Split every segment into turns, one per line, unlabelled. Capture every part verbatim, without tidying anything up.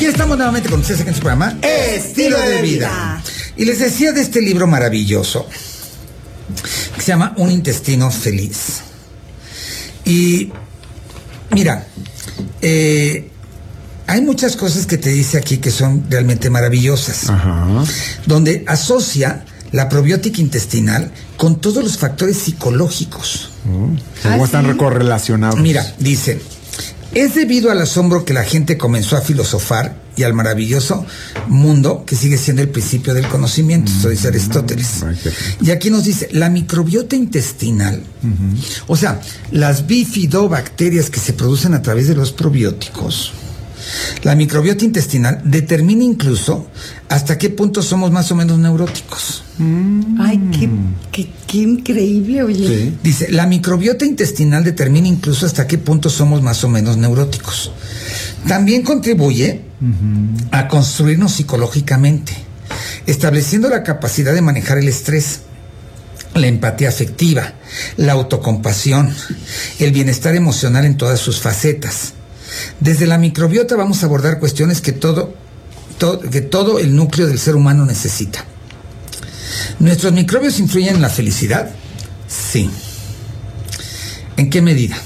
Aquí estamos nuevamente con ustedes en su programa Estilo de Vida. Y les decía de este libro maravilloso que se llama Un intestino feliz. Y mira, eh, hay muchas cosas que te dice aquí que son realmente maravillosas. Ajá. Donde asocia la probiótica intestinal con todos los factores psicológicos.
Uh, ¿Cómo ¿Ah, están sí? correlacionados?
Mira, dice, es debido al asombro que la gente comenzó a filosofar y al maravilloso mundo que sigue siendo el principio del conocimiento, mm-hmm. Eso dice Aristóteles. Y aquí nos dice, la microbiota intestinal, mm-hmm. o sea, las bifidobacterias que se producen a través de los probióticos, la microbiota intestinal determina incluso hasta qué punto somos más o menos neuróticos.
Mm. Ay, qué, qué, qué increíble, oye. Sí.
Dice, la microbiota intestinal determina incluso hasta qué punto somos más o menos neuróticos. También contribuye uh-huh. a construirnos psicológicamente, estableciendo la capacidad de manejar el estrés, la empatía afectiva, la autocompasión, el bienestar emocional en todas sus facetas. Desde la microbiota vamos a abordar cuestiones que todo, todo, que todo el núcleo del ser humano necesita. ¿Nuestros microbios influyen en la felicidad? Sí. ¿En qué medida?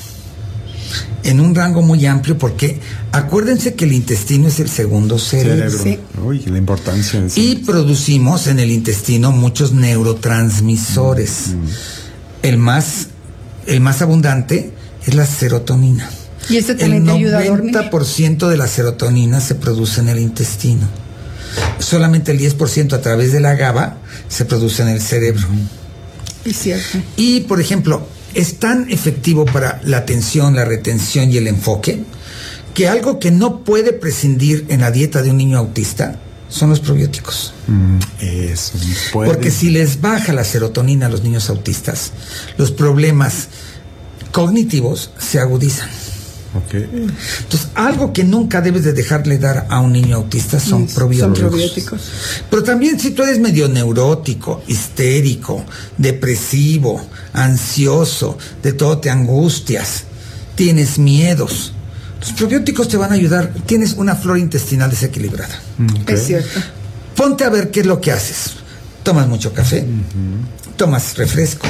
En un rango muy amplio, porque acuérdense que el intestino es el segundo cerebro. cerebro.
Sí. Uy, la importancia de eso.
Y producimos en el intestino muchos neurotransmisores. Mm. El más, el más abundante es la serotonina.
¿Y esto también te ayuda a dormir?
El noventa por ciento de la serotonina se produce en el intestino. Solamente el diez por ciento a través de la GABA se produce en el cerebro.
Es cierto.
Y, por ejemplo, es tan efectivo para la atención, la retención y el enfoque, que algo que no puede prescindir en la dieta de un niño autista son los probióticos.
Mm, eso puede.
Porque si les baja la serotonina a los niños autistas, los problemas cognitivos se agudizan.
Okay.
Entonces, algo que nunca debes de dejarle dar a un niño autista son, sí, probióticos.
son probióticos.
Pero también si tú eres medio neurótico, histérico, depresivo, ansioso, de todo te angustias, tienes miedos, los probióticos te van a ayudar. Tienes una flora intestinal desequilibrada.
Okay. Es cierto.
Ponte a ver qué es lo que haces. Tomas mucho café, uh-huh. tomas refresco,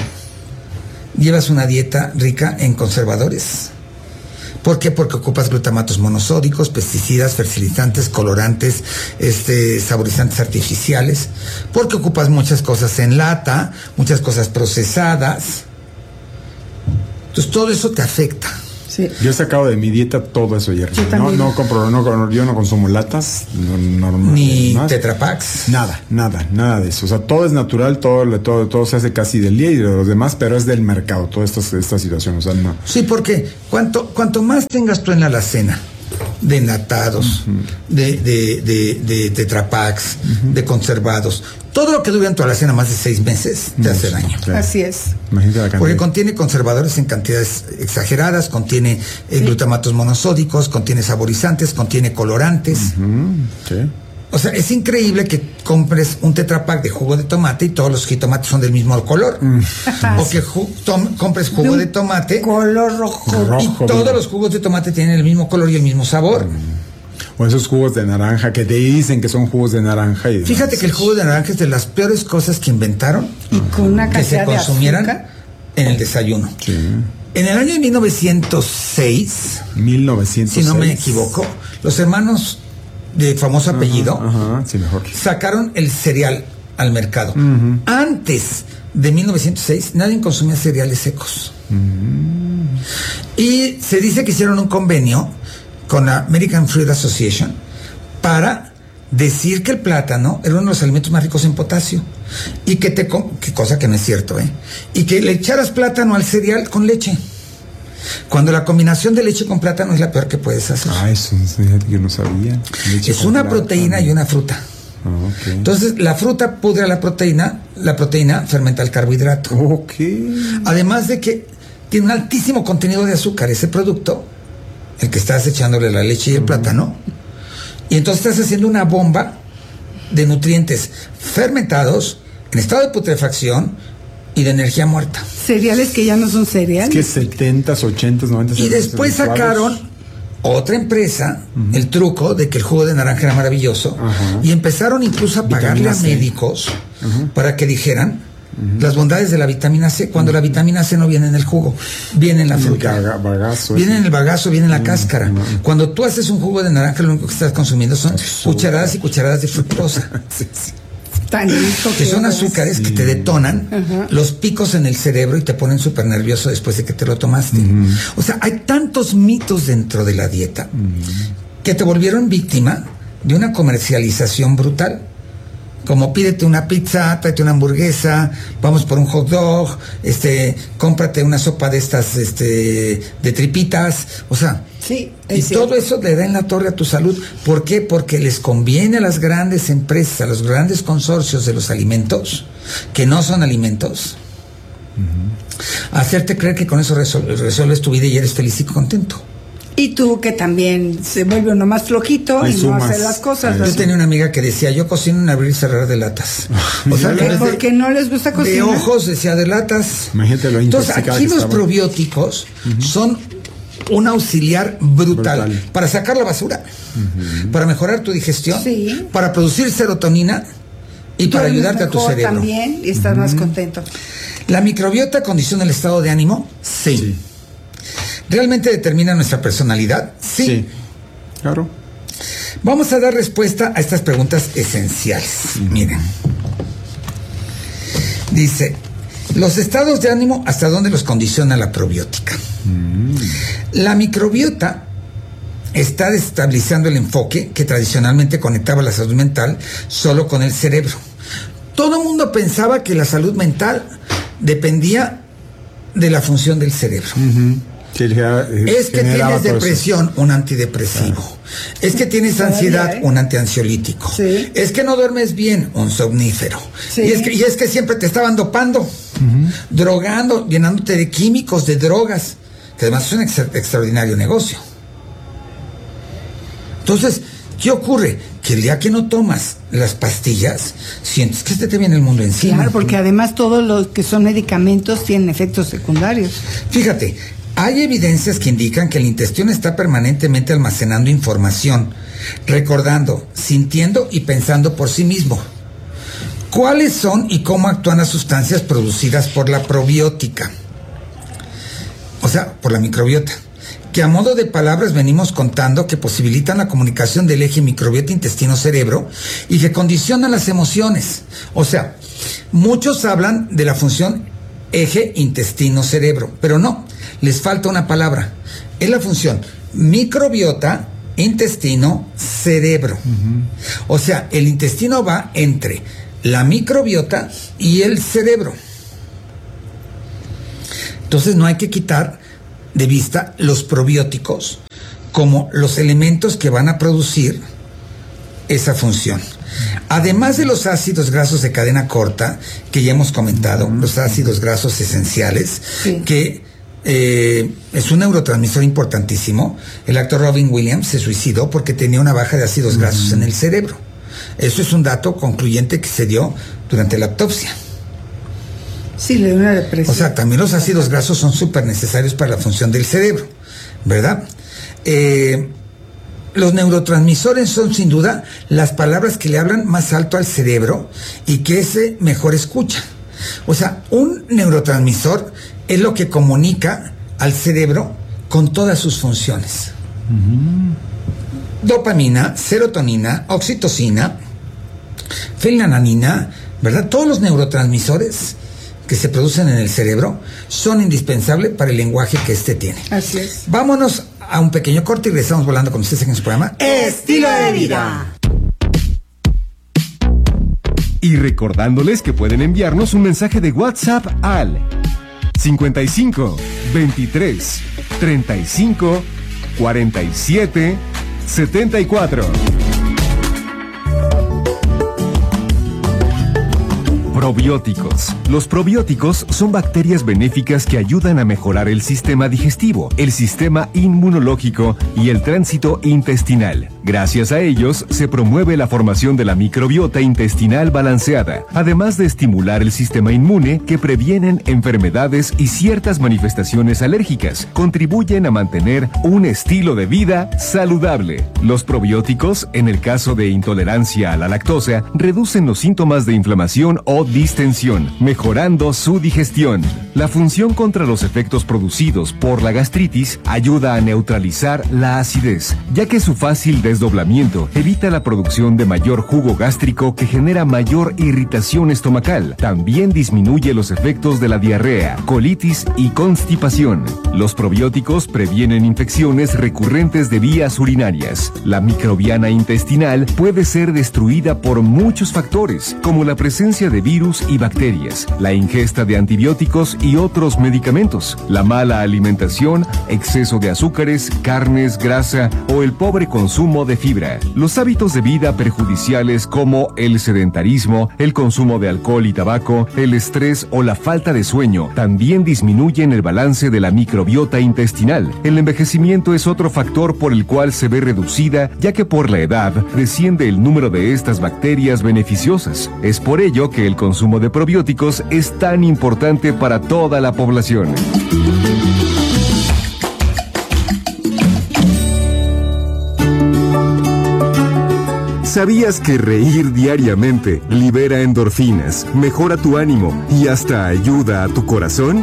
llevas una dieta rica en conservadores. ¿Por qué? Porque ocupas glutamatos monosódicos, pesticidas, fertilizantes, colorantes, este, saborizantes artificiales. Porque ocupas muchas cosas en lata, muchas cosas procesadas. Entonces todo eso te afecta.
Sí. Yo he sacado de mi dieta todo eso ayer. No, no compro, no, yo no consumo latas, no, no,
ni Tetra Paks.
Nada, nada, nada de eso. O sea, todo es natural, todo, todo, todo se hace casi del día y de los demás, pero es del mercado, toda esta, esta situación. O sea, no.
Sí, porque cuanto, cuanto más tengas tú en la alacena de enlatados, uh-huh. de, de, de, de Tetra Paks, uh-huh. de conservados, todo lo que dure en tu alacena más de seis meses te no, hace daño.
Claro. Así es.
Imagínate la cantidad.
Porque contiene conservadores en cantidades exageradas, contiene eh, sí. glutamatos monosódicos, contiene saborizantes, contiene colorantes.
Uh-huh. Sí.
O sea, es increíble que compres un Tetra Pak de jugo de tomate y todos los jitomates son del mismo color. Mm. O que ju- tom- compres jugo de, de tomate
color rojo,
rojo y todos bien. Los jugos de tomate tienen el mismo color y el mismo sabor.
Mm. O esos jugos de naranja que te dicen que son jugos de naranja. Y
fíjate que el jugo de naranja es de las peores cosas que inventaron
y con una
que se consumieran
de azúcar
en el desayuno.
Sí.
En el año de mil novecientos seis,
mil novecientos seis,
si no me equivoco, los hermanos de famoso apellido,
ajá, ajá, sí, mejor.
sacaron el cereal al mercado. Uh-huh. Antes de mil novecientos seis, nadie consumía cereales secos. Uh-huh. Y se dice que hicieron un convenio con la American Fruit Association para decir que el plátano era uno de los alimentos más ricos en potasio. Y que te... que cosa que no es cierto, ¿eh? Y que le echaras plátano al cereal con leche. Cuando la combinación de leche con plátano es la peor que puedes hacer.
Ah, eso yo no sabía.
Leche es una plátano. Proteína y una fruta.
Oh, okay.
Entonces, la fruta pudre la proteína, la proteína fermenta el carbohidrato.
Okay.
Además de que tiene un altísimo contenido de azúcar ese producto, el que estás echándole la leche y el uh-huh. plátano, y entonces estás haciendo una bomba de nutrientes fermentados, en estado de putrefacción y de energía muerta.
Cereales que ya no son cereales.
Es que setentas, ochentas, noventas.
Y después sacaron otra empresa uh-huh. el truco de que el jugo de naranja era maravilloso uh-huh. y empezaron incluso a pagarle vitamina a C. médicos uh-huh. para que dijeran uh-huh. las bondades de la vitamina C, cuando uh-huh. la vitamina C no viene en el jugo, viene en la fruta,
el bagazo,
viene en el bagazo, viene en la uh-huh. cáscara. Uh-huh. Cuando tú haces un jugo de naranja, lo único que estás consumiendo son Azúcar. cucharadas y cucharadas de fructosa. sí, sí.
Tan rico
que, que son azúcares sí. que te detonan uh-huh. los picos en el cerebro y te ponen súper nervioso después de que te lo tomaste. Uh-huh. O sea, hay tantos mitos dentro de la dieta uh-huh. que te volvieron víctima de una comercialización brutal. Como pídete una pizza, tráete una hamburguesa, vamos por un hot dog, este, cómprate una sopa de estas, este, de tripitas, o sea,
sí,
y cierto. Todo eso le da en la torre a tu salud. ¿Por qué? Porque les conviene a las grandes empresas, a los grandes consorcios de los alimentos, que no son alimentos, uh-huh. hacerte creer que con eso resol- resuelves tu vida y eres feliz y contento.
Y tú que también se vuelve uno más flojito y, y no hace las cosas.
Yo tenía una amiga que decía, yo cocino en abrir y cerrar de latas.
O sea, que porque no les gusta cocinar.
De ojos, decía, de latas.
Imagínate lo
Entonces, aquí los estaba. probióticos uh-huh. son un auxiliar brutal, brutal para sacar la basura, uh-huh. para mejorar tu digestión, sí. para producir serotonina y, y para ayudarte a tu cerebro.
También y estás uh-huh. más contento.
¿La microbiota condiciona el estado de ánimo? Sí. sí. ¿Realmente determina nuestra personalidad? Sí. sí.
Claro.
Vamos a dar respuesta a estas preguntas esenciales. Uh-huh. Miren. Dice, los estados de ánimo, ¿hasta dónde los condiciona la probiótica? Uh-huh. La microbiota está desestabilizando el enfoque que tradicionalmente conectaba la salud mental solo con el cerebro. Todo el mundo pensaba que la salud mental dependía de la función del cerebro. Uh-huh. Sí, es que tienes depresión, un antidepresivo. Ah. Es que tienes ansiedad, ¿eh? un antiansiolítico. Sí. Es que no duermes bien, un somnífero. Sí. Y, es que, y es que siempre te estaban dopando, uh-huh. drogando, llenándote de químicos, de drogas, que además es un ex- extraordinario negocio. Entonces, ¿qué ocurre? Que el día que no tomas las pastillas, sientes que se te viene el mundo encima.
Claro, porque además todos los que son medicamentos tienen efectos secundarios.
Fíjate, hay evidencias que indican que el intestino está permanentemente almacenando información, recordando, sintiendo y pensando por sí mismo. ¿Cuáles son y cómo actúan las sustancias producidas por la probiótica? O sea, por la microbiota. Que a modo de palabras venimos contando que posibilitan la comunicación del eje microbiota intestino-cerebro y que condicionan las emociones. O sea, muchos hablan de la función eje intestino-cerebro, pero no. Les falta una palabra. Es la función microbiota, intestino, cerebro. Uh-huh. O sea, el intestino va entre la microbiota y el cerebro. Entonces no hay que quitar de vista los probióticos como los elementos que van a producir esa función. Además de los ácidos grasos de cadena corta, que ya hemos comentado, uh-huh. los ácidos grasos esenciales, sí. que Eh, es un neurotransmisor importantísimo. El actor Robin Williams se suicidó porque tenía una baja de ácidos uh-huh. grasos en el cerebro. Eso es un dato concluyente que se dio durante la autopsia.
Sí, le dio una depresión.
O sea, también los ácidos grasos son súper necesarios para la función del cerebro, ¿verdad? Eh, los neurotransmisores son sin duda las palabras que le hablan más alto al cerebro y que ese mejor escucha. O sea, un neurotransmisor es lo que comunica al cerebro con todas sus funciones. Uh-huh. Dopamina, serotonina, oxitocina, fenilalanina, ¿verdad? Todos los neurotransmisores que se producen en el cerebro son indispensables para el lenguaje que éste tiene.
Así es.
Vámonos a un pequeño corte y regresamos volando con ustedes en su programa
Estilo de Vida.
Y recordándoles que pueden enviarnos un mensaje de WhatsApp al cincuenta y cinco, veintitrés, treinta y cinco, cuarenta y siete, setenta y cuatro. Probióticos. Los probióticos son bacterias benéficas que ayudan a mejorar el sistema digestivo, el sistema inmunológico y el tránsito intestinal. Gracias a ellos, se promueve la formación de la microbiota intestinal balanceada, además de estimular el sistema inmune que previenen enfermedades y ciertas manifestaciones alérgicas. Contribuyen a mantener un estilo de vida saludable. Los probióticos, en el caso de intolerancia a la lactosa, reducen los síntomas de inflamación o distensión, mejorando su digestión. La función contra los efectos producidos por la gastritis ayuda a neutralizar la acidez, ya que su fácil desdoblamiento evita la producción de mayor jugo gástrico que genera mayor irritación estomacal. También disminuye los efectos de la diarrea, colitis y constipación. Los probióticos previenen infecciones recurrentes de vías urinarias. La microbiana intestinal puede ser destruida por muchos factores, como la presencia de virus y bacterias, la ingesta de antibióticos y otros medicamentos, la mala alimentación, exceso de azúcares, carnes, grasa o el pobre consumo de fibra. Los hábitos de vida perjudiciales como el sedentarismo, el consumo de alcohol y tabaco, el estrés o la falta de sueño también disminuyen el balance de la microbiota intestinal. El envejecimiento es otro factor por el cual se ve reducida, ya que por la edad desciende el número de estas bacterias beneficiosas. Es por ello que el consumo de probióticos es tan importante para toda la población. ¿Sabías que reír diariamente libera endorfinas, mejora tu ánimo y hasta ayuda a tu corazón?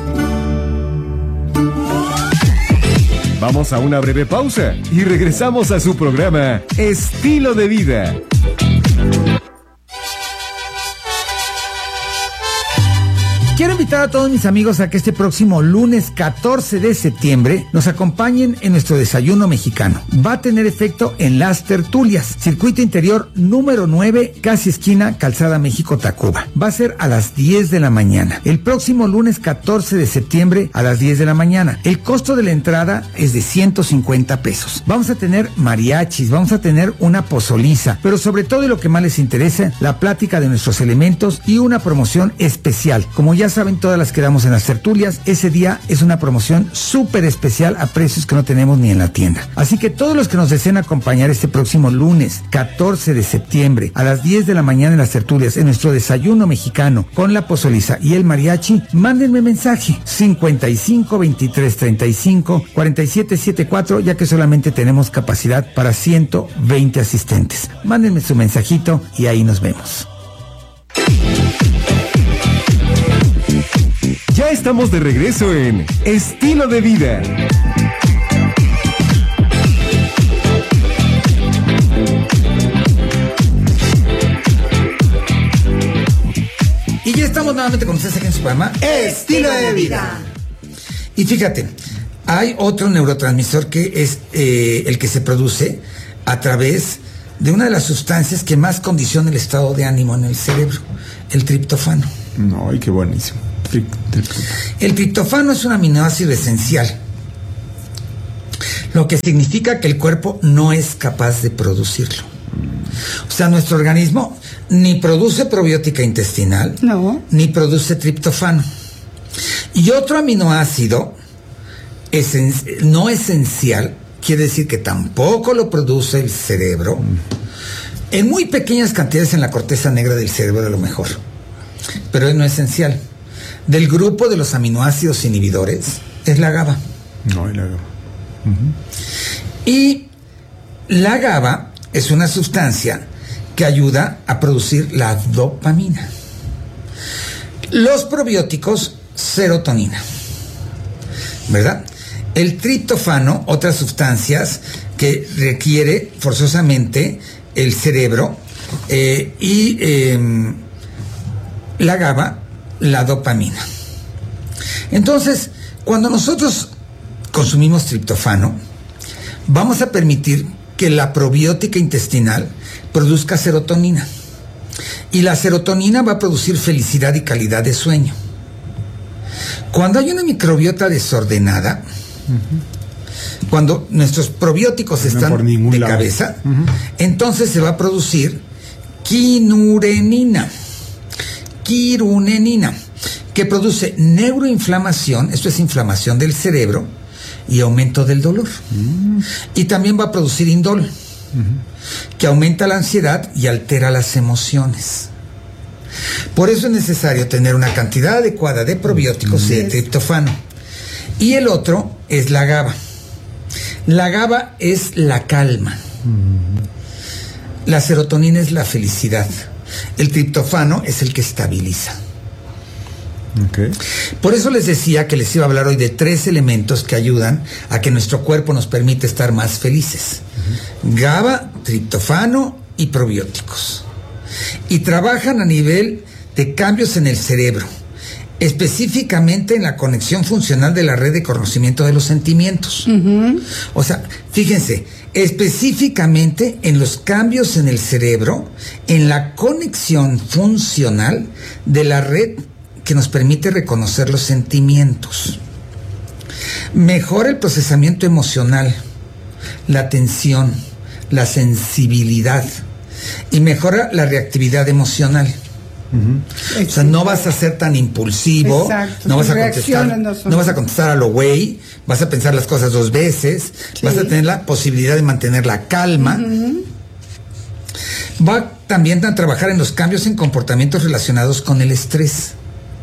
Vamos a una breve pausa y regresamos a su programa Estilo de Vida.
Quiero invitar a todos mis amigos a que este próximo lunes catorce de septiembre nos acompañen en nuestro desayuno mexicano. Va a tener efecto en Las Tertulias, circuito interior número nueve, casi esquina Calzada México-Tacuba. Va a ser a las diez de la mañana. El próximo lunes catorce de septiembre a las diez de la mañana. El costo de la entrada es de ciento cincuenta pesos. Vamos a tener mariachis, vamos a tener una pozoliza, pero sobre todo y lo que más les interesa, la plática de nuestros elementos y una promoción especial. Como ya saben, todas las que damos en Las Tertulias, ese día es una promoción súper especial a precios que no tenemos ni en la tienda. Así que todos los que nos deseen acompañar este próximo lunes catorce de septiembre a las diez de la mañana en Las Tertulias, en nuestro desayuno mexicano con la pozoliza y el mariachi, mándenme mensaje cincuenta y cinco, veintitrés, treinta y cinco, cuarenta y siete setenta y cuatro, ya que solamente tenemos capacidad para ciento veinte asistentes. Mándenme su mensajito y ahí nos vemos.
Ya estamos de regreso en Estilo de Vida.
Y ya estamos nuevamente con ustedes aquí en su programa Estilo de Vida. Y fíjate, hay otro neurotransmisor que es eh, el que se produce a través de una de las sustancias que más condiciona el estado de ánimo en el cerebro, el triptófano.
No, ay, qué buenísimo.
El triptófano es un aminoácido esencial, lo que significa que el cuerpo no es capaz de producirlo. O sea, nuestro organismo ni produce probiótica intestinal,
no,
ni produce triptófano. Y otro aminoácido esen- no esencial, quiere decir que tampoco lo produce el cerebro, en muy pequeñas cantidades en la corteza negra del cerebro a lo mejor, pero es no esencial. Del grupo de los aminoácidos inhibidores es la GABA.
No, y la GABA. Uh-huh.
Y la GABA es una sustancia que ayuda a producir la dopamina. Los probióticos, serotonina, ¿verdad? El triptófano, otras sustancias que requiere forzosamente el cerebro, eh, y eh, la GABA, la dopamina. Entonces, cuando nosotros consumimos triptófano, vamos a permitir que la probiótica intestinal produzca serotonina. Y la serotonina va a producir felicidad y calidad de sueño. Cuando hay una microbiota desordenada, uh-huh, cuando nuestros probióticos no están de lado. cabeza, uh-huh, entonces se va a producir quinurenina. quirunenina, que produce neuroinflamación, esto es inflamación del cerebro y aumento del dolor. Mm. Y también va a producir indol, uh-huh. que aumenta la ansiedad y altera las emociones. Por eso es necesario tener una cantidad adecuada de probióticos y de triptófano. Y el otro es la GABA. La GABA es la calma. La serotonina es la felicidad. El triptófano es el que estabiliza. Okay. Por eso les decía que les iba a hablar hoy de tres elementos que ayudan a que nuestro cuerpo nos permite estar más felices. Uh-huh. GABA, triptófano y probióticos. Y trabajan a nivel de cambios en el cerebro, específicamente en la conexión funcional de la red de conocimiento de los sentimientos. Uh-huh. O sea, fíjense, específicamente en los cambios en el cerebro, en la conexión funcional de la red que nos permite reconocer los sentimientos. Mejora el procesamiento emocional, la atención, la sensibilidad, y mejora la reactividad emocional. Uh-huh. O sea, no vas a ser tan impulsivo. Exacto. No vas a contestar, no, no vas a contestar a lo güey, vas a pensar las cosas dos veces, sí. vas a tener la posibilidad de mantener la calma. Uh-huh. Va también a trabajar en los cambios en comportamientos relacionados con el estrés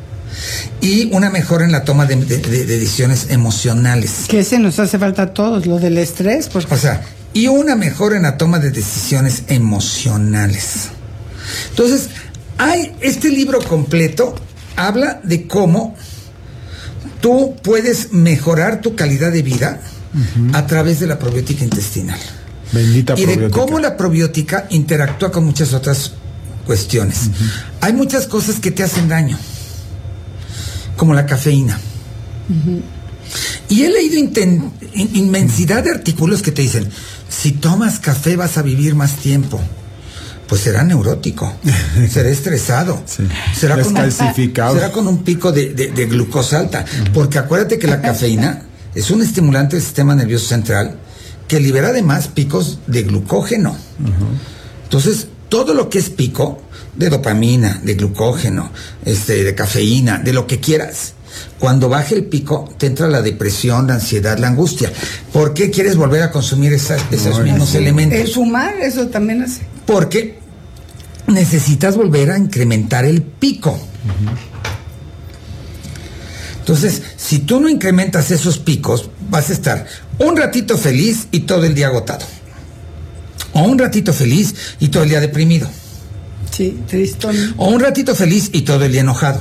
y una mejora en la toma de, de, de decisiones emocionales.
Que ese nos hace falta a todos, lo del estrés. Porque...
O sea, y una mejora en la toma de decisiones emocionales. Entonces, hay este libro completo habla de cómo tú puedes mejorar tu calidad de vida uh-huh. a través de la probiótica intestinal.
Bendita
y
probiótica.
de cómo la probiótica interactúa con muchas otras cuestiones. Uh-huh. Hay muchas cosas que te hacen daño, como la cafeína. Uh-huh. Y he leído inten- inmensidad de artículos que te dicen, si tomas café vas a vivir más tiempo. Pues será neurótico, será estresado, sí. será, con un, será con un pico de, de, de glucosa alta. Uh-huh. Porque acuérdate que la cafeína es un estimulante del sistema nervioso central que libera además picos de glucógeno. Uh-huh. Entonces, todo lo que es pico de dopamina, de glucógeno, este, de cafeína, de lo que quieras, cuando baje el pico, te entra la depresión, la ansiedad, la angustia. ¿Por qué quieres volver a consumir esas, esos no, mismos
sí.
elementos?
El fumar, eso también hace.
Porque necesitas volver a incrementar el pico. Uh-huh. Entonces, si tú no incrementas esos picos, vas a estar un ratito feliz y todo el día agotado. O un ratito feliz y todo el día deprimido.
Sí, tristón.
O un ratito feliz y todo el día enojado.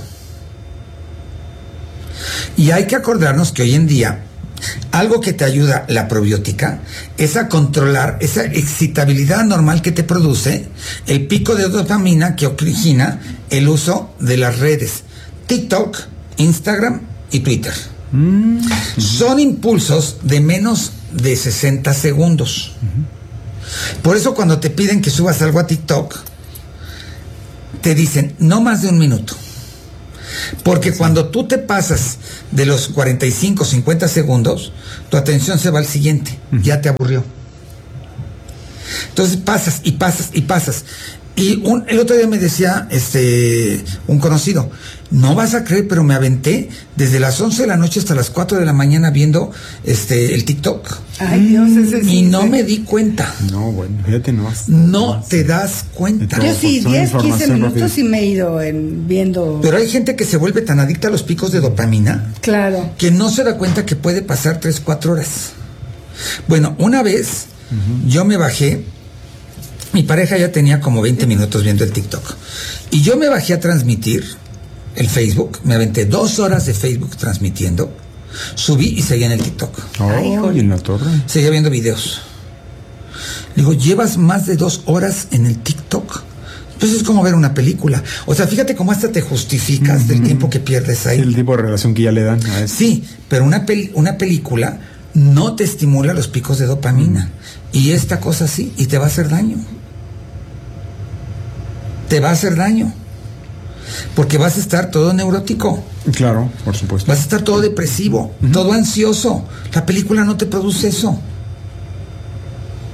Y hay que acordarnos que hoy en día algo que te ayuda la probiótica es a controlar esa excitabilidad normal que te produce el pico de dopamina que origina el uso de las redes TikTok, Instagram y Twitter. Mm-hmm. Son impulsos de menos de sesenta segundos. Mm-hmm. Por eso cuando te piden que subas algo a TikTok, te dicen no más de un minuto. Porque sí. cuando tú te pasas de los cuarenta y cinco, cincuenta segundos, tu atención se va al siguiente, uh-huh. ya te aburrió. Entonces pasas y pasas y pasas. Y un, el otro día me decía este un conocido, no vas a creer, pero me aventé desde las once de la noche hasta las cuatro de la mañana viendo este el TikTok.
Ay, Dios, ese sí,
y no
sí.
me di cuenta.
No, bueno, fíjate, no.
No te das cuenta.
Yo sí, diez, quince minutos y me he ido en viendo.
Pero hay gente que se vuelve tan adicta a los picos de dopamina.
Claro.
Que no se da cuenta que puede pasar tres, cuatro horas. Bueno, una vez uh-huh. yo me bajé. Mi pareja ya tenía como veinte minutos viendo el TikTok. Y yo me bajé a transmitir el Facebook. Me aventé dos horas de Facebook transmitiendo. Subí y seguía en el TikTok.
Oh, Ay, y en la torre.
Seguía viendo videos. Digo, llevas más de dos horas en el TikTok. Pues es como ver una película. O sea, fíjate cómo hasta te justificas mm-hmm. del tiempo que pierdes ahí.
El tipo de relación que ya le dan a eso.
Sí, pero una, pel- una película no te estimula los picos de dopamina. Mm. Y esta cosa sí, y te va a hacer daño. Te va a hacer daño. Porque vas a estar todo neurótico.
Claro, por supuesto.
Vas a estar todo depresivo, uh-huh. todo ansioso. La película no te produce eso.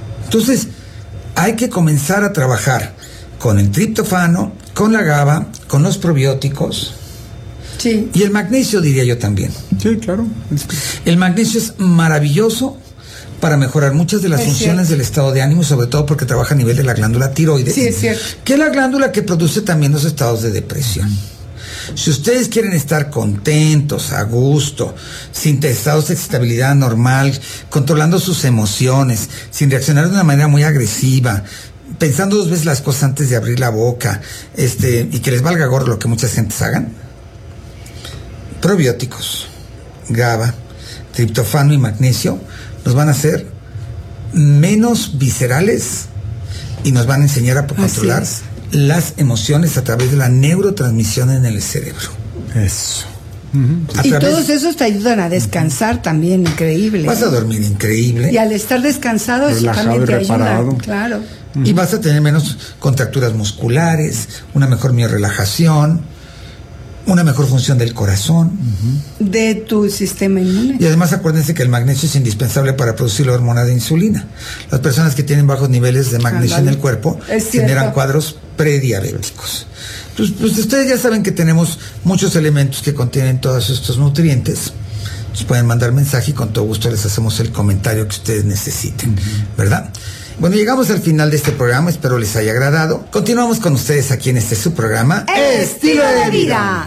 Entonces, hay que comenzar a trabajar con el triptófano, con la GABA, con con los probióticos.
Sí.
Y el magnesio, diría yo también.
Sí, claro.
El magnesio es maravilloso para mejorar muchas de las
es
funciones
cierto.
del estado de ánimo, sobre todo porque trabaja a nivel de la glándula tiroides.
Sí, es cierto.
Que es la glándula que produce también los estados de depresión. Si ustedes quieren estar contentos, a gusto, sin estados de excitabilidad normal, controlando sus emociones, sin reaccionar de una manera muy agresiva, pensando dos veces las cosas antes de abrir la boca, este, y que les valga gorro lo que muchas gentes hagan, probióticos, GABA, triptofano y magnesio nos van a hacer menos viscerales y nos van a enseñar a controlar las emociones a través de la neurotransmisión en el cerebro.
Eso.
Uh-huh. Y través... todos esos te ayudan a descansar uh-huh. también, increíble.
Vas a dormir increíble.
Y al estar descansado, eso también te ayuda. Claro.
Uh-huh. Y vas a tener menos contracturas musculares, una mejor miorrelajación, una mejor función del corazón.
Uh-huh. De tu sistema inmune.
Y además acuérdense que el magnesio es indispensable para producir la hormona de insulina. Las personas que tienen bajos niveles de magnesio Andale. en el cuerpo generan cuadros prediabéticos. Pues, pues ustedes ya saben que tenemos muchos elementos que contienen todos estos nutrientes. Nos pueden mandar mensaje y con todo gusto les hacemos el comentario que ustedes necesiten, uh-huh. ¿verdad? Bueno, llegamos al final de este programa, espero les haya agradado. Continuamos con ustedes aquí en este su programa
Estilo de Vida.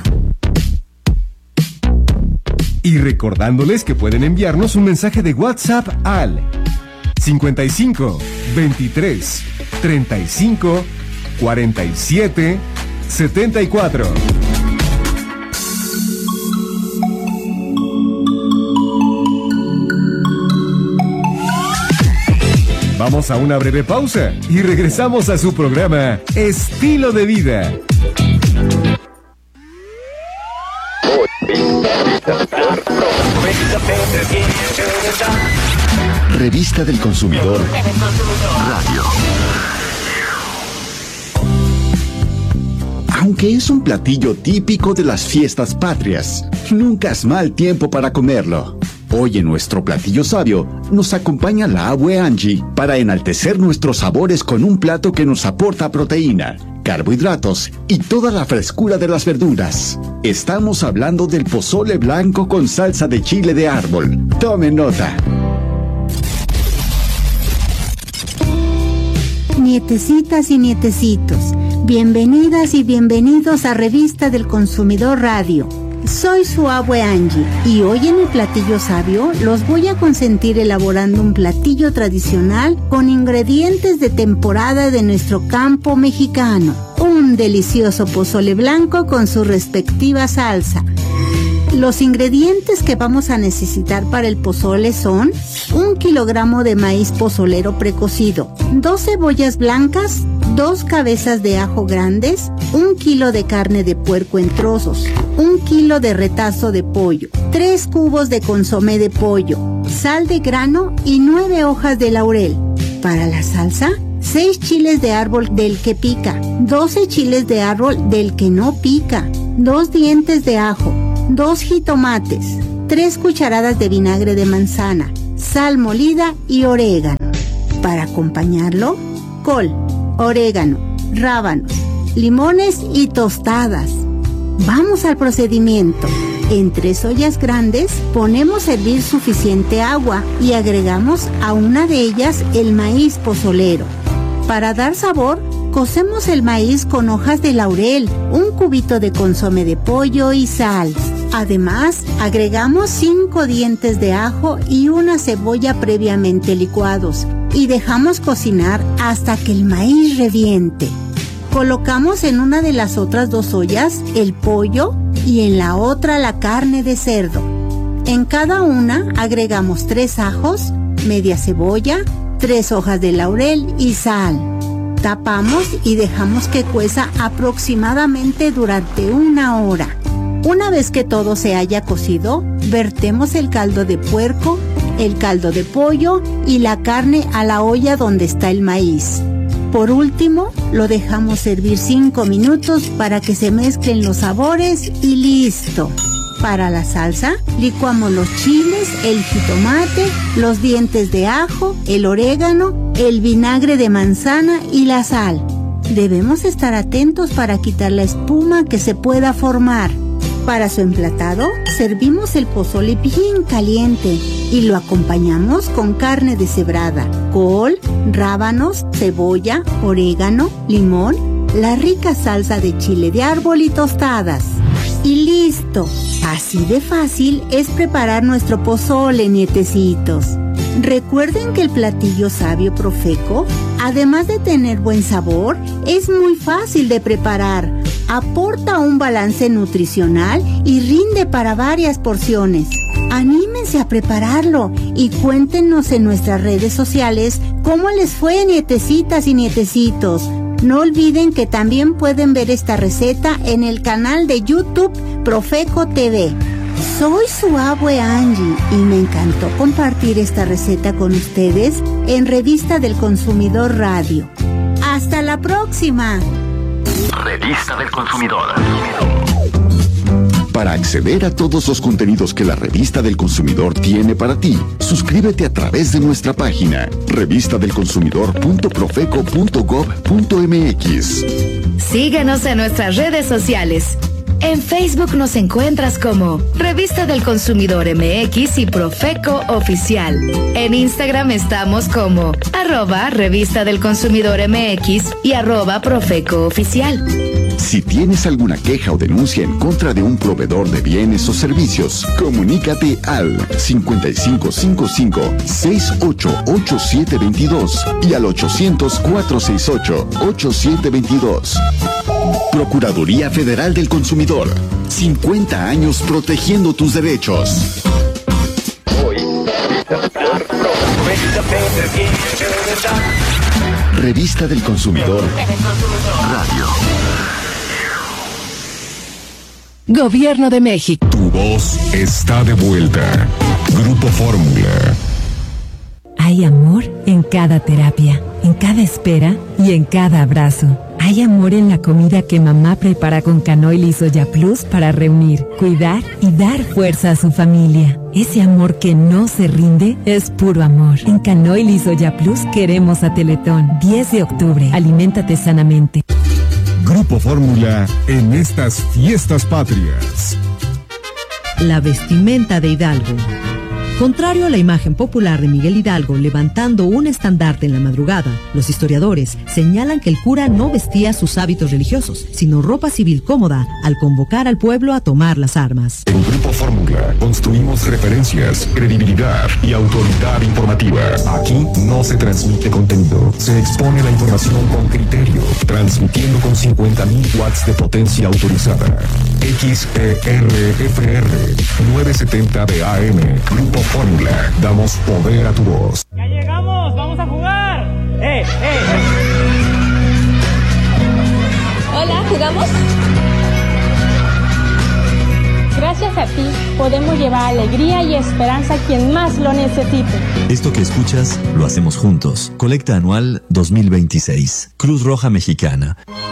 Y recordándoles que pueden enviarnos un mensaje de WhatsApp al cincuenta y cinco, veintitrés, treinta y cinco, cuarenta y siete, setenta y cuatro. Vamos a una breve pausa y regresamos a su programa Estilo de Vida.
Revista del Consumidor Radio. Aunque es un platillo típico de las fiestas patrias, nunca es mal tiempo para comerlo. Hoy en nuestro platillo sabio nos acompaña la abue Angie para enaltecer nuestros sabores con un plato que nos aporta proteína, carbohidratos y toda la frescura de las verduras. Estamos hablando del pozole blanco con salsa de chile de árbol. Tomen nota.
Nietecitas y nietecitos, bienvenidas y bienvenidos a Revista del Consumidor Radio. Soy su abue Angie y hoy en el platillo sabio los voy a consentir elaborando un platillo tradicional con ingredientes de temporada de nuestro campo mexicano. Un delicioso pozole blanco con su respectiva salsa. Los ingredientes que vamos a necesitar para el pozole son un kilogramo de maíz pozolero precocido, dos cebollas blancas, dos cabezas de ajo grandes, un kilo de carne de puerco en trozos, un kilo de retazo de pollo, tres cubos de consomé de pollo, sal de grano y nueve hojas de laurel. Para la salsa, seis chiles de árbol del que pica, doce chiles de árbol del que no pica, dos dientes de ajo, dos jitomates, tres cucharadas de vinagre de manzana, sal molida y orégano. Para acompañarlo, col, orégano, rábanos, limones y tostadas. Vamos al procedimiento. En tres ollas grandes ponemos a hervir suficiente agua y agregamos a una de ellas el maíz pozolero. Para dar sabor, cocemos el maíz con hojas de laurel, un cubito de consomé de pollo y sal. Además, agregamos cinco dientes de ajo y una cebolla previamente licuados y dejamos cocinar hasta que el maíz reviente. Colocamos en una de las otras dos ollas el pollo y en la otra la carne de cerdo. En cada una agregamos tres ajos, media cebolla, tres hojas de laurel y sal. Tapamos y dejamos que cueza aproximadamente durante una hora. Una vez que todo se haya cocido, vertemos el caldo de puerco, el caldo de pollo y la carne a la olla donde está el maíz. Por último, lo dejamos servir cinco minutos para que se mezclen los sabores y listo. Para la salsa, licuamos los chiles, el jitomate, los dientes de ajo, el orégano, el vinagre de manzana y la sal. Debemos estar atentos para quitar la espuma que se pueda formar. Para su emplatado, servimos el pozole bien caliente y lo acompañamos con carne deshebrada, col, rábanos, cebolla, orégano, limón, la rica salsa de chile de árbol y tostadas. Y listo. Así de fácil es preparar nuestro pozole, nietecitos. Recuerden que el platillo sabio Profeco, además de tener buen sabor, es muy fácil de preparar. Aporta un balance nutricional y rinde para varias porciones. Anímense a prepararlo y cuéntenos en nuestras redes sociales cómo les fue, nietecitas y nietecitos. No olviden que también pueden ver esta receta en el canal de YouTube Profeco T V. Soy su abue Angie y me encantó compartir esta receta con ustedes en Revista del Consumidor Radio. ¡Hasta la próxima!
Revista del Consumidor. Para acceder a todos los contenidos que la Revista del Consumidor tiene para ti, suscríbete a través de nuestra página revista del consumidor punto profeco punto gob punto mx.
Síguenos en nuestras redes sociales. En Facebook nos encuentras como Revista del Consumidor M X y Profeco Oficial. En Instagram estamos como arroba Revista del Consumidor M X y arroba Profeco Oficial.
Si tienes alguna queja o denuncia en contra de un proveedor de bienes o servicios, comunícate al cincuenta y cinco cincuenta y cinco, sesenta y ocho, ochenta y siete veintidós y al ochocientos, cuatrocientos sesenta y ocho, ochenta y siete veintidós. Procuraduría Federal del Consumidor. cincuenta años protegiendo tus derechos. Revista del Consumidor Radio.
Gobierno de México.
Tu voz está de vuelta. Grupo Fórmula.
Hay amor en cada terapia, en cada espera y en cada abrazo. Hay amor en la comida que mamá prepara con Canoil y Soya Plus para reunir, cuidar y dar fuerza a su familia. Ese amor que no se rinde es puro amor. En Canoil y Soya Plus queremos a Teletón. diez de octubre. Aliméntate sanamente.
Grupo Fórmula en estas fiestas patrias.
La vestimenta de Hidalgo. Contrario a la imagen popular de Miguel Hidalgo levantando un estandarte en la madrugada, los historiadores señalan que el cura no vestía sus hábitos religiosos, sino ropa civil cómoda al convocar al pueblo a tomar las armas.
En Grupo Fórmula construimos referencias, credibilidad y autoridad informativa. Aquí no se transmite contenido, se expone la información con criterio, transmitiendo con cincuenta mil watts de potencia autorizada. X E R F R novecientos setenta de A M. Grupo Fórmula, damos poder a tu voz.
¡Ya llegamos! ¡Vamos a jugar! ¡Eh, eh!
Hola, ¿jugamos? Gracias a ti, podemos llevar alegría y esperanza a quien más lo necesite.
Esto que escuchas, lo hacemos juntos. Colecta anual dos mil veintiséis. Cruz Roja Mexicana.